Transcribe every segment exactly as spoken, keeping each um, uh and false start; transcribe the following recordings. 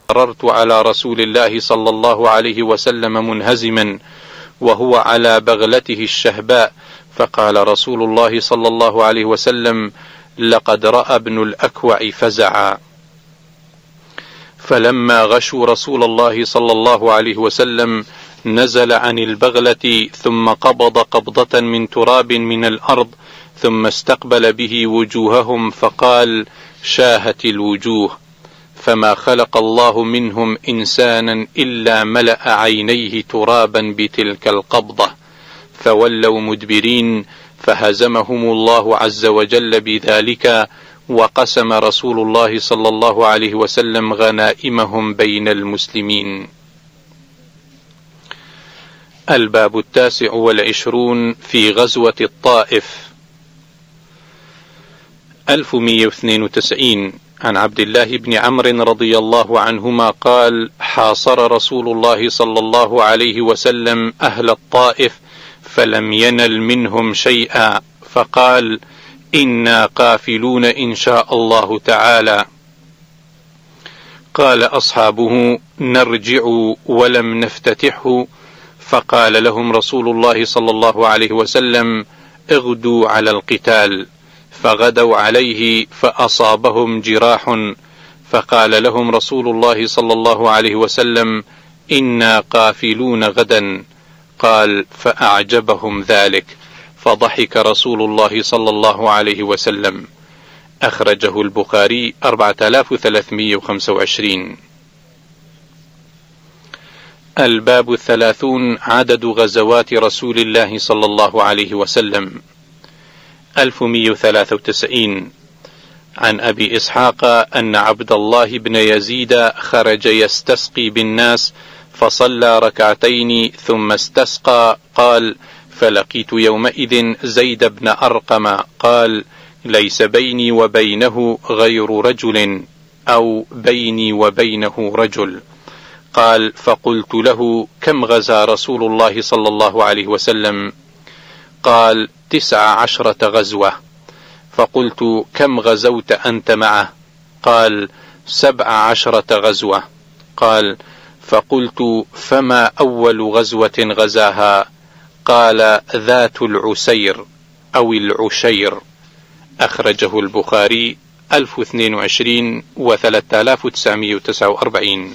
مررت على رسول الله صلى الله عليه وسلم منهزما وهو على بغلته الشهباء، فقال رسول الله صلى الله عليه وسلم: لقد رأى ابن الأكوع فزعا. فلما غشوا رسول الله صلى الله عليه وسلم نزل عن البغلة ثم قبض قبضة من تراب من الأرض، ثم استقبل به وجوههم فقال: شاهت الوجوه، فما خلق الله منهم إنسانا إلا ملأ عينيه ترابا بتلك القبضة، فولوا مدبرين، فهزمهم الله عز وجل بذلك، وقسم رسول الله صلى الله عليه وسلم غنائمهم بين المسلمين. الباب التاسع والعشرون في غزوة الطائف. ألف ومئة واثنين وتسعين. عن عبد الله بن عمرو رضي الله عنهما قال: حاصر رسول الله صلى الله عليه وسلم أهل الطائف فلم ينل منهم شيئا، فقال: إنا قافلون إن شاء الله تعالى. قال أصحابه: نرجع ولم نفتتحه، فقال لهم رسول الله صلى الله عليه وسلم: اغدوا على القتال، فغدوا عليه فأصابهم جراح، فقال لهم رسول الله صلى الله عليه وسلم: إنا قافلون غدا. قال: فأعجبهم ذلك، فضحك رسول الله صلى الله عليه وسلم. أخرجه البخاري أربعة آلاف وثلاثمئة وخمسة وعشرين. الباب الثلاثون. عدد غزوات رسول الله صلى الله عليه وسلم. ألف ومئة وثلاثة وتسعين. عن أبي إسحاق أن عبد الله بن يزيد خرج يستسقي بالناس فصلى ركعتين ثم استسقى. قال: فلقيت يومئذ زيد بن أرقم قال: ليس بيني وبينه غير رجل، أو بيني وبينه رجل. قال: فقلت له: كم غزا رسول الله صلى الله عليه وسلم؟ قال: تسع عشرة غزوة. فقلت: كم غزوت أنت معه؟ قال: سبع عشرة غزوة. قال: فقلت: فما أول غزوة غزاها؟ قال: ذات العسير أو العشير. أخرجه البخاري ألف واثنين وعشرين وثلاثة آلاف وتسعمئة وتسعة وأربعين.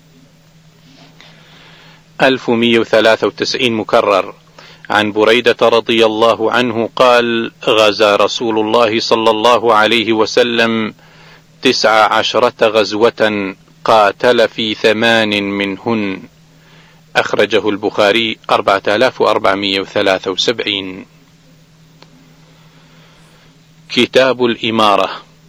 ألف ومئة وثلاثة وتسعين مكرر. عن بريدة رضي الله عنه قال: غزا رسول الله صلى الله عليه وسلم تسع عشرة غزوة، قاتل في ثمان منهن. أخرجه البخاري أربعة آلاف وأربعمئة وثلاثة وسبعين. كتاب الإمارة.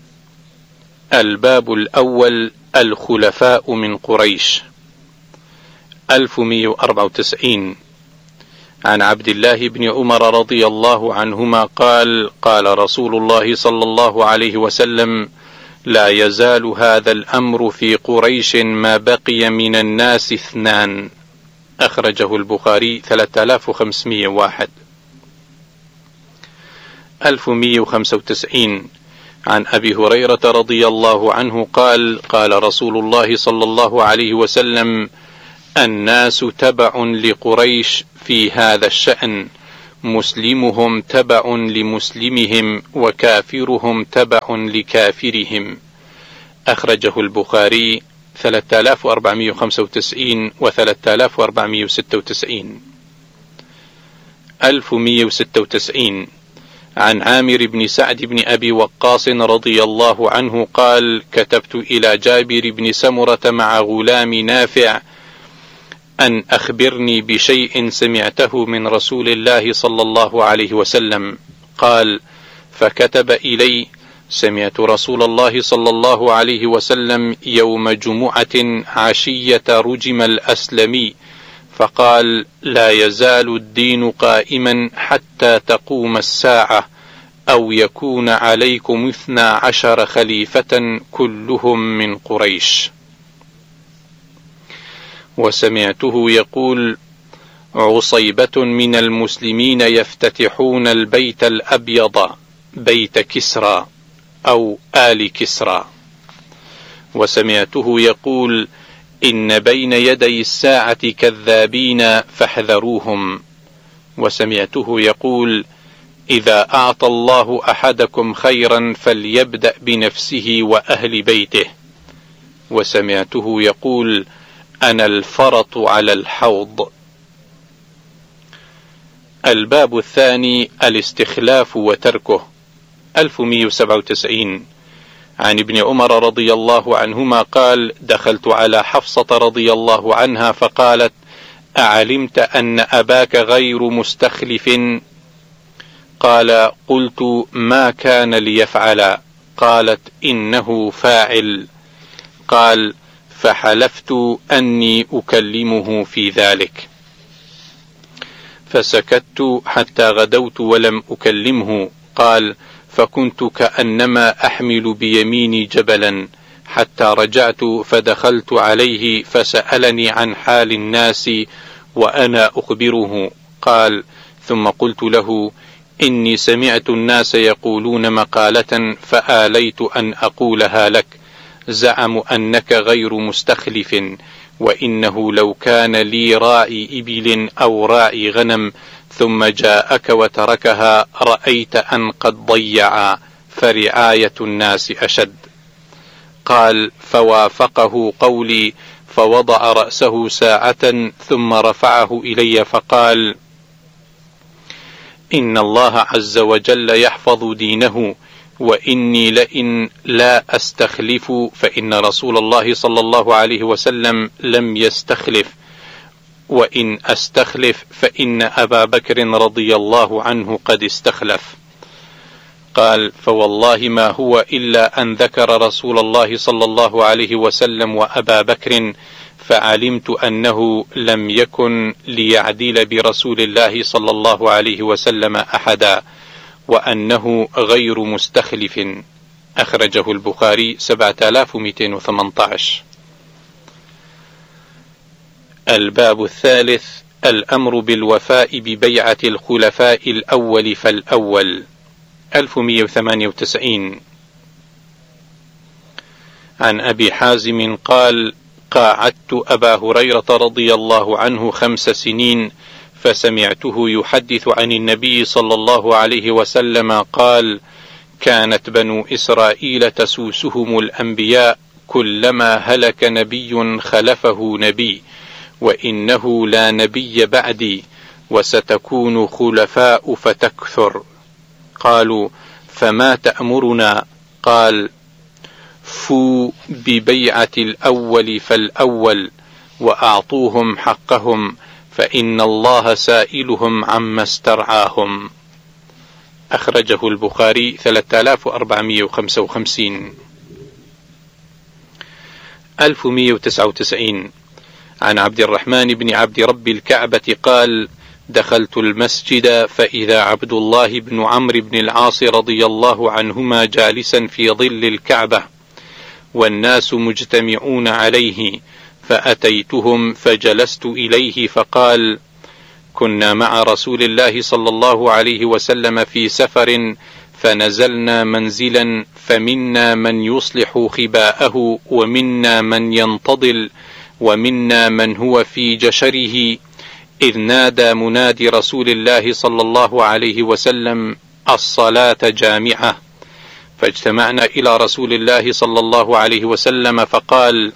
الباب الأول. الخلفاء من قريش. ألف ومئة وأربعة وتسعين. عن عبد الله بن عمر رضي الله عنهما قال: قال رسول الله صلى الله عليه وسلم: لا يزال هذا الأمر في قريش ما بقي من الناس اثنان. أخرجه البخاري ثلاثة آلاف وخمسمئة وواحد. ألف ومئة وخمسة وتسعين. عن أبي هريرة رضي الله عنه قال: قال رسول الله صلى الله عليه وسلم: الناس تبع لقريش في هذا الشأن، مسلمهم تبع لمسلمهم، وكافرهم تبع لكافرهم. أخرجه البخاري ثلاثة آلاف وأربعمئة وخمسة وتسعين وثلاثة آلاف وأربعمئة وستة وتسعين. ألف ومئة وستة وتسعين. عن عامر بن سعد بن أبي وقاص رضي الله عنه قال: كتبت إلى جابر بن سمرة مع غلام نافع أن أخبرني بشيء سمعته من رسول الله صلى الله عليه وسلم. قال: فكتب إلي: سمعت رسول الله صلى الله عليه وسلم يوم جمعة عشية رجم الأسلمي فقال: لا يزال الدين قائما حتى تقوم الساعة، أو يكون عليكم اثنا عشر خليفة كلهم من قريش. وسمعته يقول: عصيبة من المسلمين يفتتحون البيت الأبيض، بيت كسرى أو آل كسرى. وسمعته يقول: إن بين يدي الساعة كذابين فاحذروهم. وسمعته يقول: إذا أعطى الله أحدكم خيرا فليبدأ بنفسه وأهل بيته. وسمعته يقول: أنا الفرط على الحوض. الباب الثاني: الاستخلاف وتركه. ألف ومئة وسبعة وتسعين. عن ابن عمر رضي الله عنهما قال: دخلت على حفصة رضي الله عنها فقالت: أعلمت أن أباك غير مستخلف؟ قال: قلت: ما كان ليفعل؟ قالت: إنه فاعل. قال: فحلفت أني أكلمه في ذلك، فسكت حتى غدوت ولم أكلمه. قال: فكنت كأنما أحمل بيميني جبلا حتى رجعت فدخلت عليه فسألني عن حال الناس وأنا أخبره. قال: ثم قلت له: إني سمعت الناس يقولون مقالة فآليت أن أقولها لك، زعموا أنك غير مستخلف، وإنه لو كان لي راعي إبل أو راعي غنم ثم جاءك وتركها رأيت أن قد ضيع، فرعاية الناس أشد. قال: فوافقه قولي، فوضع رأسه ساعة ثم رفعه إلي فقال: إن الله عز وجل يحفظ دينه، وإني لئن لا أستخلف فإن رسول الله صلى الله عليه وسلم لم يستخلف، وإن أستخلف فإن أبا بكر رضي الله عنه قد استخلف. قال: فوالله ما هو إلا أن ذكر رسول الله صلى الله عليه وسلم وأبا بكر، فعلمت أنه لم يكن ليعدل برسول الله صلى الله عليه وسلم أحدا، وأنه غير مستخلف. أخرجه البخاري سبعة آلاف ومئتين وثمانية عشر. الباب الثالث: الأمر بالوفاء ببيعة الخلفاء الأول فالأول. ألف ومئة وثمانية وتسعين. عن أبي حازم قال: قاعدت أبا هريرة رضي الله عنه خمس سنين فسمعته يحدث عن النبي صلى الله عليه وسلم قال: كانت بنو إسرائيل تسوسهم الأنبياء، كلما هلك نبي خلفه نبي، وإنه لا نبي بعدي، وستكون خلفاء فتكثر. قالوا: فما تأمرنا؟ قال: فو ببيعة الأول فالأول، وأعطوهم حقهم، فإن الله سائلهم عما استرعاهم. أخرجه البخاري ثلاثة آلاف وأربعمئة وخمسة وخمسين. ألف ومئة وتسعة وتسعين. عن عبد الرحمن بن عبد رب الكعبة قال: دخلت المسجد فإذا عبد الله بن عمرو بن العاص رضي الله عنهما جالسا في ظل الكعبة والناس مجتمعون عليه، فأتيتهم فجلست إليه فقال: كنا مع رسول الله صلى الله عليه وسلم في سفر فنزلنا منزلا، فمنا من يصلح خباءه، ومنا من ينتضل، ومنا من هو في جشره، إذ نادى منادي رسول الله صلى الله عليه وسلم: الصلاة جامعة. فاجتمعنا إلى رسول الله صلى الله عليه وسلم فقال: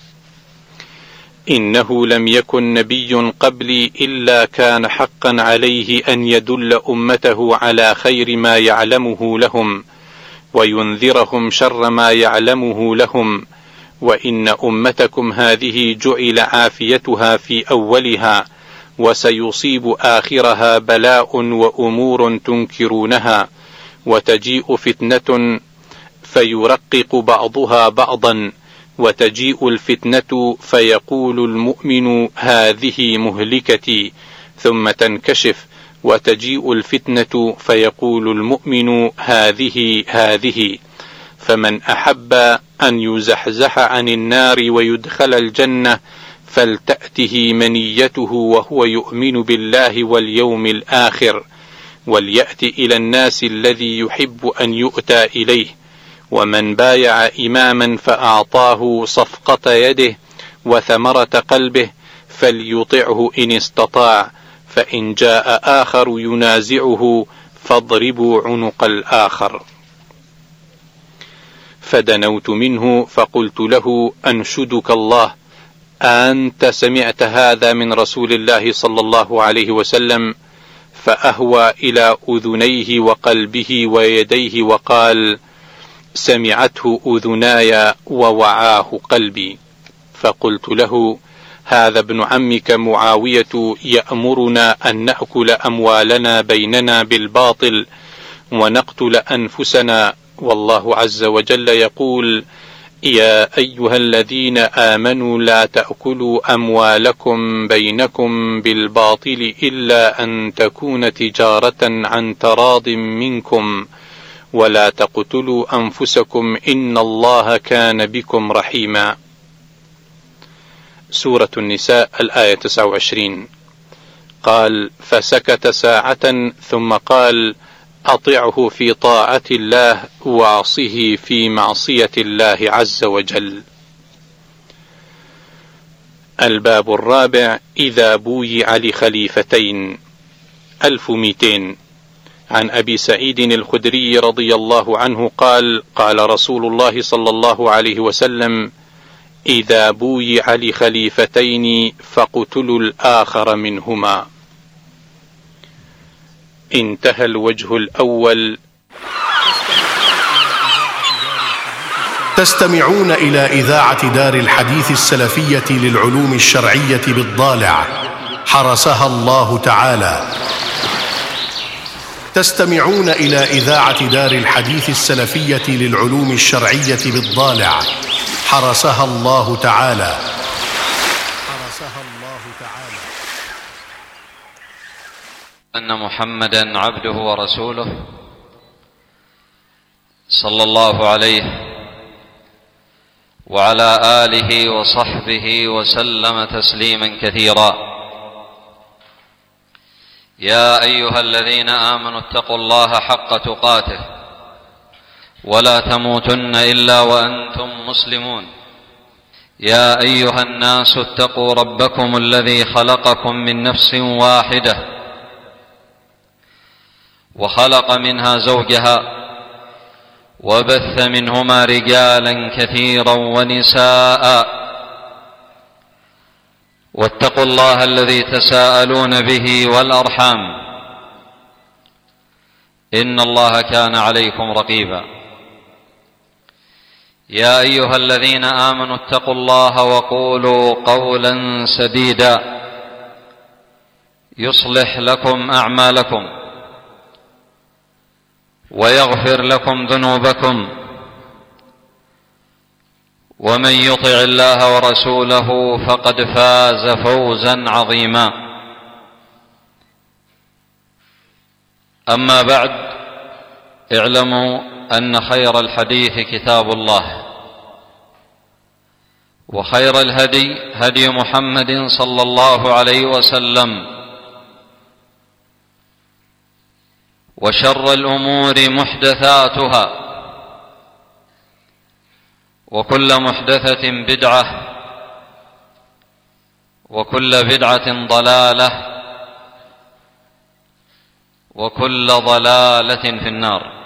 إنه لم يكن نبي قبلي إلا كان حقا عليه أن يدل أمته على خير ما يعلمه لهم، وينذرهم شر ما يعلمه لهم، وإن أمتكم هذه جعل عافيتها في أولها، وسيصيب آخرها بلاء وأمور تنكرونها، وتجيء فتنة فيرقق بعضها بعضا، وتجيء الفتنة فيقول المؤمن: هذه مهلكتي، ثم تنكشف، وتجيء الفتنة فيقول المؤمن: هذه هذه. فمن أحب أن يزحزح عن النار ويدخل الجنة فلتأته منيته وهو يؤمن بالله واليوم الآخر، وليأت إلى الناس الذي يحب أن يؤتى إليه. ومن بايع إماما فأعطاه صفقة يده وثمرة قلبه فليطعه إن استطاع، فإن جاء آخر ينازعه فاضربوا عنق الآخر. فدنوت منه فقلت له: أنشدك الله، أنت سمعت هذا من رسول الله صلى الله عليه وسلم؟ فأهوى إلى أذنيه وقلبه ويديه وقال: سمعته أذناي ووعاه قلبي. فقلت له: هذا ابن عمك معاوية يأمرنا أن نأكل أموالنا بيننا بالباطل ونقتل أنفسنا، والله عز وجل يقول: يا أيها الذين آمنوا لا تأكلوا أموالكم بينكم بالباطل إلا أن تكون تجارة عن تراض منكم ولا تقتلوا أنفسكم إن الله كان بكم رحيما. سورة النساء الآية تسعة وعشرين. قال: فسكت ساعة ثم قال: أطعه في طاعة الله وعصه في معصية الله عز وجل. الباب الرابع: إذا بويع لخليفتين. ألف ومئتين. عن أبي سعيد الخدري رضي الله عنه قال: قال رسول الله صلى الله عليه وسلم: إذا بويع لخليفتين فاقتلوا الآخر منهما. انتهى الوجه الأول. تستمعون إلى إذاعة دار الحديث السلفية للعلوم الشرعية بالضالع، حرسها الله تعالى. تستمعون إلى إذاعة دار الحديث السلفية للعلوم الشرعية بالضالع، حرسها الله تعالى. حرسها الله تعالى. أن محمدًا عبده ورسوله صلى الله عليه وعلى آله وصحبه وسلم تسليمًا كثيرًا. يا أيها الذين آمنوا اتقوا الله حق تقاته ولا تموتن إلا وأنتم مسلمون. يا أيها الناس اتقوا ربكم الذي خلقكم من نفس واحدة وخلق منها زوجها وبث منهما رجالا كثيرا ونساء، واتقوا الله الذي تساءلون به والأرحام إن الله كان عليكم رقيبا. يا أيها الذين آمنوا اتقوا الله وقولوا قولا سديدا يصلح لكم أعمالكم ويغفر لكم ذنوبكم، ومن يطع الله ورسوله فقد فاز فوزا عظيما. أما بعد، اعلموا أن خير الحديث كتاب الله، وخير الهدي هدي محمد صلى الله عليه وسلم، وشر الأمور محدثاتها، وكل محدثة بدعة، وكل بدعة ضلالة، وكل ضلالة في النار.